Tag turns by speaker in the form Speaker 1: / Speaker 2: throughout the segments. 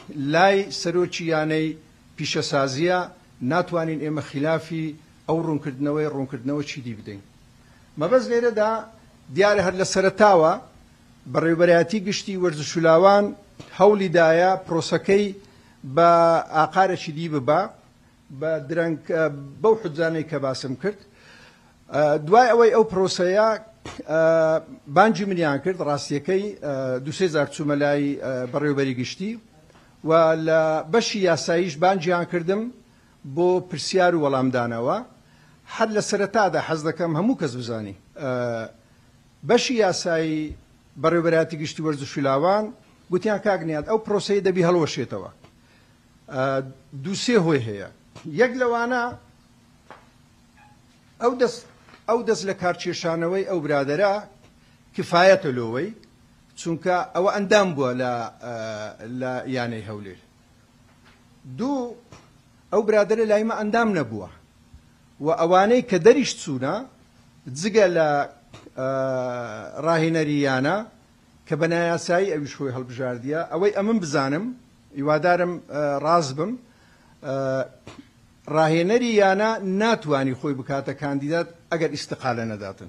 Speaker 1: لای سەرۆکی یانەی پیشەسازیە ناتوانین ئێمە خلافی ئەو ڕوونکردنەوە چیدی بدەین. مەبەست لێرەدا دیارە هەر لە سەرەتاوە بەڕێوەبەرایەتی گشتی وەرزشولاوان هەوڵیدایە پرۆسەکەی بە ئاقارێکی دی ببا بە درەنگ بەو حوجانەی کە باسم کرد. دوای ئەوەی ئەو پرۆسەیە بانجی منیان کرد ڕاستیەکەی دوسێ زار چوومە لای بەڕێوەبەری گشتی و لە بەشی یاساییش بانجیان کردم بۆ پرسیار و وەڵامدانەوە. هەر لە سەرەتادا حەز دەکەم هەموو کەس بزانی بەشی یاسایی بەڕێوەبەرایەتی گشتی وەرزشولاوان گوتیان کاگنیات ئەو پرۆسەیە دەبی هەڵوەشێتەوە. دووسێ هۆی هەیە. یەک لەوانە ئەو دەست لە کارچێشانەوەی ئەو برادەرە کفایەتە لۆوەی چونکە ئەوە ئەندام بووە لە یانەی هەولێر. دوو ئەو برادەرە لایمە ئەندام نەبووە و ئەوانەی کە دەریش چوونە جگە لە ڕاهێنەری یانە کە بە نایاسایی ئەویش خۆی هەڵبژاردیە ئەوەی ئەمن بزانم هیوادارم ڕاست بم ڕاهێنەری یانە ناتوانی خۆی بکاتە کاندیدات ئەگەر ئیستقالە نەداتن.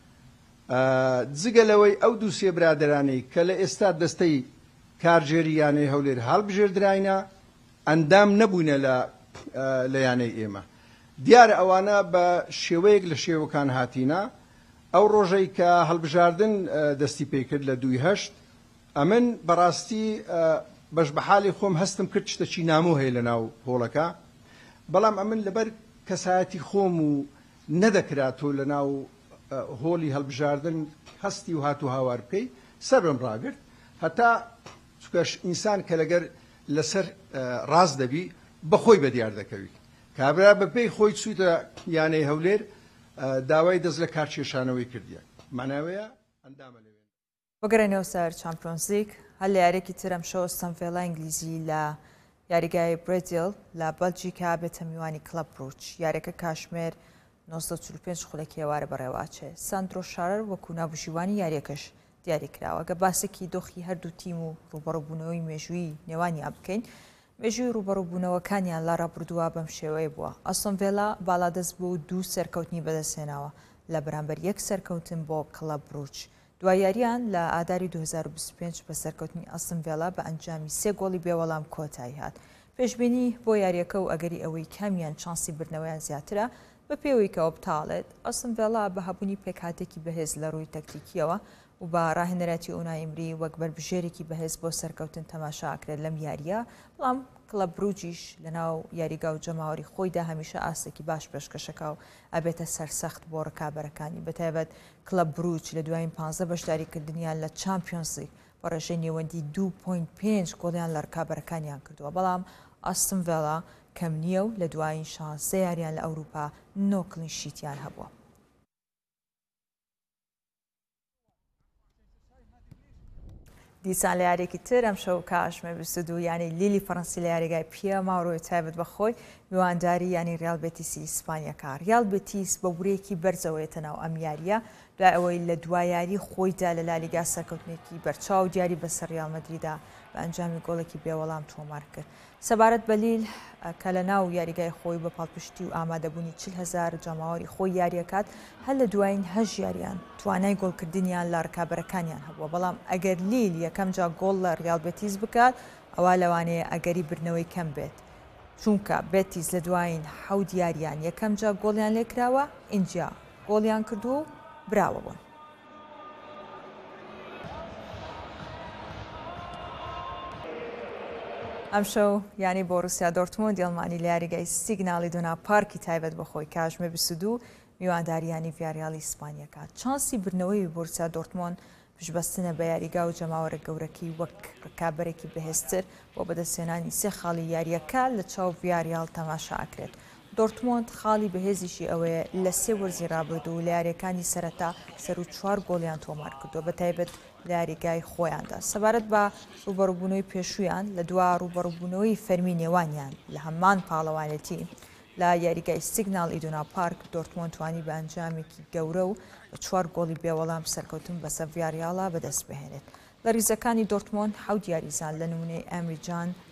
Speaker 1: جگە لەوەی ئەو دووسێ برادرانەی کە لە ئێستا دەستەی کارژێری یانەی هەولێر هەڵبژێردراینە ئەندام نەبوونە لە یانەی ئێمە. دیارە ئەوانە بە شێوەیەک لە شێوەکان هاتینا ئەو ڕۆژەی کە هەڵبژاردن دەستی پێکرد لە 2008 ئەمن بەڕاستی بەش بە حاڵی خۆم هەستم کرد شتێکی نامۆ هەیە لە ناو هۆڵەکە بەڵام ئەمن لەبەر کەسایەتی خۆم و نەدەکراتۆ لە ناو هۆڵی هەڵبژاردن هەستی و هاتو هاوار بکەی سەرم ڕاگرت هەتا چکەش ئینسان کە لەگەر لەسەر ڕاست دەبی بەخۆی بەدیار دەکەوی کابرا بەپێی خۆی چوویتە یانەی هەولێر داوای دەست لە کارچێشانەوەی کردیە ماناوەیە ئەندامە لەوێن
Speaker 2: وەگەڕێنەوە سەر چامپیۆنز لیگ هەر لە یارێکی ترم شۆ ئەستۆن ئینگلیزی لە یاریگای برێزیل لە بەلجیکا بێتە میوانی کلەب بروچ یاریەکە کاشمێر 945 خولەکی ئێوارە بەڕێواچێ ساندرۆ شارەر وەکو ناوژیوانی یاریەکەش دیاری کراوە گە باسێکی دۆخی هەردوو تیم و ڕوبەڕووبوونەوەی مێژووی نێوانیان بکەین مێژووی ڕوبەڕووبوونەوەکانیان لە ڕابردووە بەم شێوەیە بووە ئەستۆن ڤیلا بالادەست بوو 2 سەرکەوتنی بەدەستهێناوە لە بەرامبەر 1 سەرکەوتن بۆ کلەب بروچ دوای یاریان لە ئاداری 2025 بە سەرکەوتنی ئەستۆن ڤیلا بە ئەنجامی 3 گۆڵی بێوەڵام کۆتایی هات پێشبینی بۆ یاریەکە و ئەگەری ئەوەی کامیان چانسی بردنەوەیان زیاترە بە پێوەی کە ئەو بتاڵێت ئەستۆن ڤیلا بە هەبوونی پێکهاتێکی بەهێز لە ڕووی تەکتیکیەوە و بە ڕاهێنەراتی ئونای ئیمری وەک بربژێرێکی بەهێز بۆ سەرکەوتن تەماشا ئاکرێت لەم یاریە بەڵام کلەب بروجیش لەناو یاریگا و جەماوەری خۆیدا هەمیشە ئاسێکی باش پێشکەشەکە و ئەبێتە سەرسەخت بۆ ڕکابەرەکانی بەتایبەت کلەب بروج لە دوایین 15 بەشداریکردنیان لە چامپیۆنز لیگ بە ڕێژەی نێوەندی 2.5 گۆڵیان لە ڕکابەرەکانیان کردووە بەڵام ئەستۆن ڤیلا کەم نییە و لە دوایین 16 یاریان لە ئەوروپا 9 کلینشیتیان هەبووە. دیسان لە یاریێکی تر ئەم شەو کاشمێر 22 ینی لیلی فەڕەنسی لە یاریگای پیە ماوڕۆی تایبەت بەخۆی میوانداری ینی ریال بێتیسی ئیسپانیاکە ریال بێتیس بە ورەیەکی بەرزەوەیەتە ناو ئەم یاریە دوای ئەوەی لە دوای یاری خۆیدا لە لالیگا سەرکەوتنێکی بەرچاو دیاری بەسەر ریال مەدریدا بە ئەنجامی گۆڵێکی بێوەڵام تۆمار کرد سەبارەت بە لیل کە لە ناو یاریگای خۆی بە پاڵپشتی و ئامادەبوونی 40,000 جەماوەری خۆی یاریەکات هەر لە دوایین 8 یاریان توانای گۆڵکردنیان لە ڕکابەرەکانیان هەبووە بەڵام ئەگەر لیل یەکەم جا گۆڵ لە ریال بێتیس بکات ئەوە لەوانەیە ئەگەری برنەوەی کەم بێت چونکە بێتیس لە دوایین 7 یاریان یەکەم جا گۆڵیان لێکراوە ئینجا گۆڵیان کردو و براوە بوون. ئەم شەو ینی بۆروسیا دۆرتموند ئەڵمانی لە یاریگای سیگناڵی دونا پارکی تایبەت بەخۆی کاژمێ 22 میوانداریانی ڤیاریاڵی ئیسپانیاکە چانسی برنەوەی بۆروسیا دۆرتموند پشبەستنە بە یاریگا و جەماوەرە گەورەکەی وەک ڕکابەرێکی بەهێزتر بۆ بەدەستێنانی 3 خاڵی یاریەکە لە چاو ڤیاریاڵ تەماشا ئەکرێت دۆرتموند خاڵی بەهێزیشی ئەوەیە لە 3 وەرزی ڕابردوو لە یاریەکانی سەرەتا سەر و 4 گۆڵیان تۆمار کردووە بە تایبەت لە یاریگای خۆیاندا سەبارەت بە ڕوبەڕووبوونەوەی پێشویان لە دوا ڕوبەڕووبوونەوەی فەرمی نێوانیان لە هەمان پاڵەوانێتی لە یاریگای سیگناڵ ئیدونا پارک دۆرتموند توانی بە ئەنجامێکی گەورە و بە 4 گۆڵی بێوەڵام سەرکەوتن بەسەر ڤیاریاڵا بەدەست بهێنێت لە ریزەکانی دۆرتموند 7 یاریزان لە نمونەی ئەمری جان